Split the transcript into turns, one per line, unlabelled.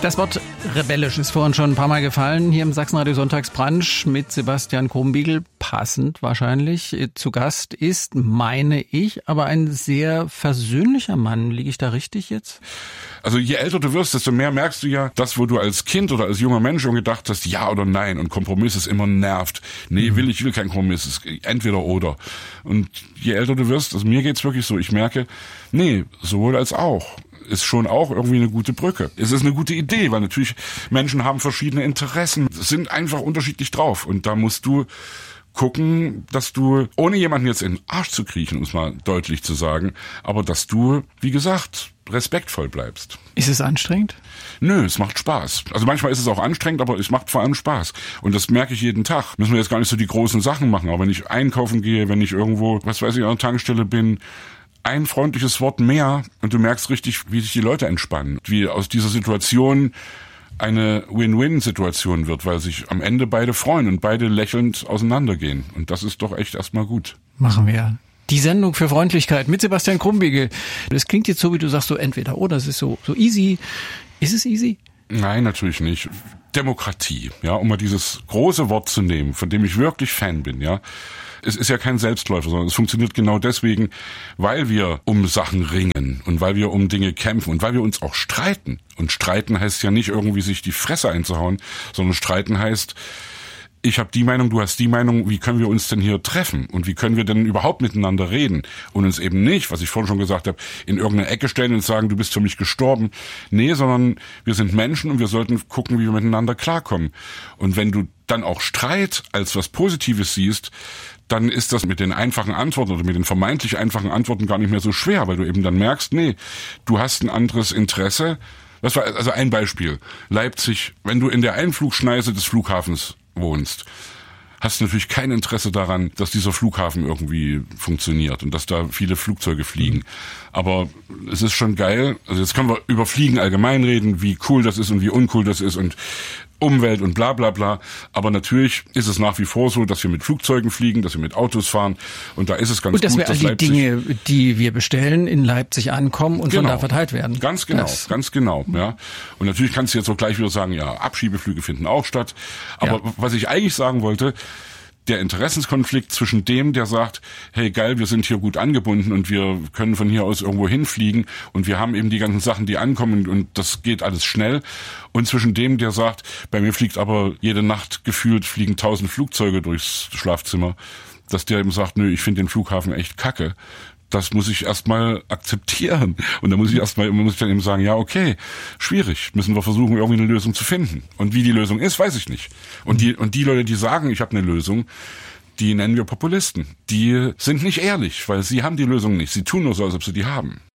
Das Wort rebellisch ist vorhin schon ein paar Mal gefallen, hier im Sachsenradio Sonntagsbrunch mit Sebastian Krumbiegel, passend wahrscheinlich. Zu Gast ist, meine ich, aber ein sehr versöhnlicher Mann. Liege ich da richtig jetzt?
Also je älter du wirst, desto mehr merkst du ja, das, wo du als Kind oder als junger Mensch schon gedacht hast, ja oder nein, und Kompromiss ist immer nervt. Nee, ich will keinen Kompromiss, es ist entweder oder. Und je älter du wirst, also mir geht's wirklich so, ich merke, nee, sowohl als auch. Ist schon auch irgendwie eine gute Brücke. Es ist eine gute Idee, weil natürlich Menschen haben verschiedene Interessen, sind einfach unterschiedlich drauf. Und da musst du gucken, dass du, ohne jemanden jetzt in den Arsch zu kriechen, um es mal deutlich zu sagen, aber dass du, wie gesagt, respektvoll bleibst.
Ist es anstrengend?
Nö, es macht Spaß. Also manchmal ist es auch anstrengend, aber es macht vor allem Spaß. Und das merke ich jeden Tag. Müssen wir jetzt gar nicht so die großen Sachen machen, aber wenn ich einkaufen gehe, wenn ich irgendwo, was weiß ich, an der Tankstelle bin, ein freundliches Wort mehr und du merkst richtig, wie sich die Leute entspannen. Wie aus dieser Situation eine Win-Win-Situation wird, weil sich am Ende beide freuen und beide lächelnd auseinandergehen. Und das ist doch echt erstmal gut.
Machen wir. Die Sendung für Freundlichkeit mit Sebastian Krumbiegel. Das klingt jetzt so, wie du sagst, so entweder oder. Das ist so easy. Ist es easy?
Nein, natürlich nicht. Demokratie, ja, um mal dieses große Wort zu nehmen, von dem ich wirklich Fan bin, ja. Es ist ja kein Selbstläufer, sondern es funktioniert genau deswegen, weil wir um Sachen ringen und weil wir um Dinge kämpfen und weil wir uns auch streiten. Und streiten heißt ja nicht irgendwie sich die Fresse einzuhauen, sondern streiten heißt, ich habe die Meinung, du hast die Meinung, wie können wir uns denn hier treffen? Und wie können wir denn überhaupt miteinander reden? Und uns eben nicht, was ich vorhin schon gesagt habe, in irgendeine Ecke stellen und sagen, du bist für mich gestorben. Nee, sondern wir sind Menschen und wir sollten gucken, wie wir miteinander klarkommen. Und wenn du dann auch Streit als was Positives siehst, dann ist das mit den einfachen Antworten oder mit den vermeintlich einfachen Antworten gar nicht mehr so schwer, weil du eben dann merkst, nee, du hast ein anderes Interesse. Das war also ein Beispiel. Leipzig, wenn du in der Einflugschneise des Flughafens wohnst, hast du natürlich kein Interesse daran, dass dieser Flughafen irgendwie funktioniert und dass da viele Flugzeuge fliegen. Aber es ist schon geil. Also jetzt können wir über Fliegen allgemein reden, wie cool das ist und wie uncool das ist und Umwelt und bla bla bla. Aber natürlich ist es nach wie vor so, dass wir mit Flugzeugen fliegen, dass wir mit Autos fahren. Und da ist es ganz gut,
dass wir all die Dinge, die wir bestellen, in Leipzig ankommen und von da verteilt werden.
Ganz genau. Ja. Und natürlich kannst du jetzt auch gleich wieder sagen, ja, Abschiebeflüge finden auch statt. Aber was ich eigentlich sagen wollte, der Interessenskonflikt zwischen dem, der sagt, hey geil, wir sind hier gut angebunden und wir können von hier aus irgendwo hinfliegen und wir haben eben die ganzen Sachen, die ankommen und das geht alles schnell, und zwischen dem, der sagt, bei mir fliegt aber jede Nacht gefühlt fliegen 1000 Flugzeuge durchs Schlafzimmer, dass der eben sagt, nö, ich finde den Flughafen echt kacke. Das muss ich erstmal akzeptieren. Und da muss ich dann eben sagen, ja, okay, schwierig. Müssen wir versuchen, irgendwie eine Lösung zu finden. Und wie die Lösung ist, weiß ich nicht. Und die Leute, die sagen, ich habe eine Lösung, die nennen wir Populisten. Die sind nicht ehrlich, weil sie haben die Lösung nicht. Sie tun nur so, als ob sie die haben.